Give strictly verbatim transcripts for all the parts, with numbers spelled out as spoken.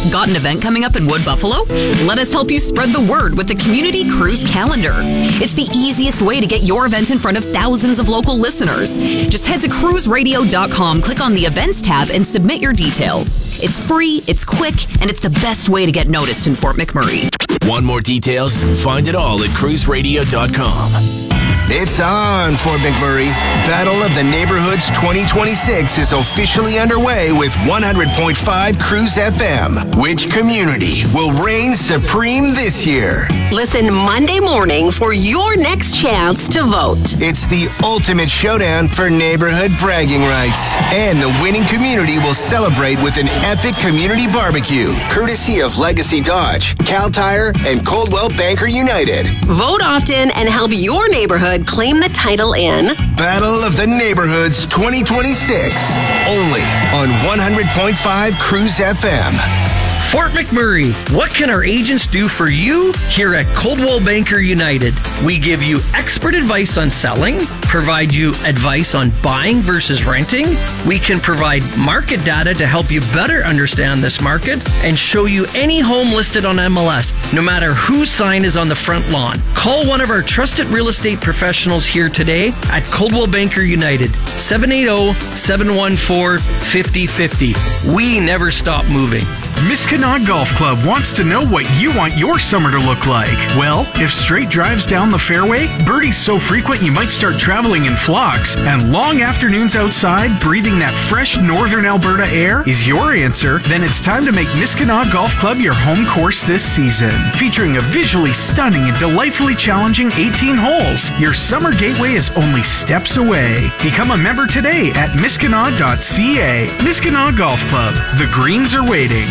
Got an event coming up in Wood Buffalo? Let us help you spread the word with the Community Cruise Calendar. It's the easiest way to get your event in front of thousands of local listeners. Just head to cruise radio dot com, click on the Events tab, and submit your details. It's free, it's quick, and it's the best way to get noticed in Fort McMurray. Want more details? Find it all at cruise radio dot com. It's on, Fort McMurray. Battle of the Neighborhoods twenty twenty-six is officially underway with one hundred point five Cruise F M. Which community will reign supreme this year? Listen Monday morning for your next chance to vote. It's the ultimate showdown for neighborhood bragging rights. And the winning community will celebrate with an epic community barbecue, courtesy of Legacy Dodge, Cal Tire, and Coldwell Banker United. Vote often and help your neighborhood claim the title in Battle of the Neighborhoods twenty twenty-six, only on one hundred point five Cruise F M. Fort McMurray, what can our agents do for you? Here at Coldwell Banker United, we give you expert advice on selling, provide you advice on buying versus renting. We can provide market data to help you better understand this market and show you any home listed on M L S, no matter whose sign is on the front lawn. Call one of our trusted real estate professionals here today at Coldwell Banker United, seven eight zero, seven one four, five zero five zero. We never stop moving. Miskinaw Golf Club wants to know what you want your summer to look like. Well, if straight drives down the fairway, birdies so frequent you might start traveling in flocks, and long afternoons outside breathing that fresh northern Alberta air is your answer, then it's time to make Miskinaw Golf Club your home course this season. Featuring a visually stunning and delightfully challenging eighteen holes, your summer gateway is only steps away. Become a member today at miskinaw dot c a. Miskinaw Golf Club. The greens are waiting.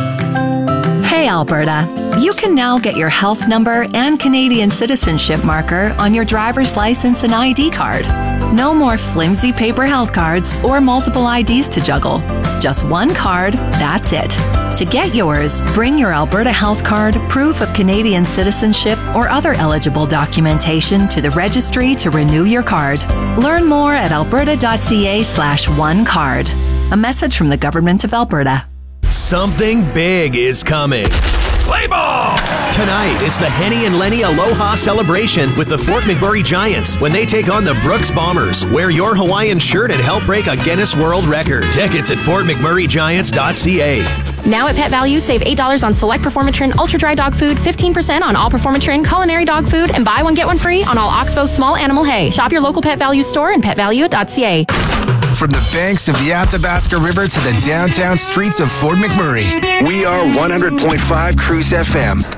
Hey Alberta, you can now get your health number and Canadian citizenship marker on your driver's license and I D card. No more flimsy paper health cards or multiple I Ds to juggle. Just one card, that's it. To get yours, bring your Alberta health card, proof of Canadian citizenship, or other eligible documentation to the registry to renew your card. Learn more at alberta dot c a slash one card. A message from the Government of Alberta. Something big is coming. Play ball! Tonight, it's the Henny and Lenny Aloha celebration with the Fort McMurray Giants when they take on the Brooks Bombers. Wear your Hawaiian shirt and help break a Guinness World Record. Tickets at fort mcmurray giants dot c a. Now at Pet Value, save eight dollars on select Performatrin Ultra Dry Dog Food, fifteen percent on all Performatrin Culinary Dog Food, and buy one, get one free on all Oxbow Small Animal Hay. Shop your local Pet Value store and pet value dot c a. From the banks of the Athabasca River to the downtown streets of Fort McMurray, we are one hundred point five Cruise F M.